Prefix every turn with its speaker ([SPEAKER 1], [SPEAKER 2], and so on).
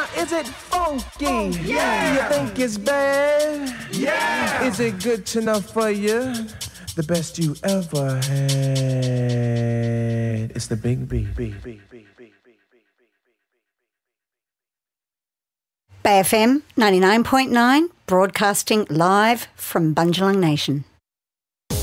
[SPEAKER 1] Is it funky? Yeah. You think it's bad? Yeah. Is it good enough for you? The best you ever had. It's the Big B.
[SPEAKER 2] Bay FM 99.9, broadcasting live from Bundjalung Nation.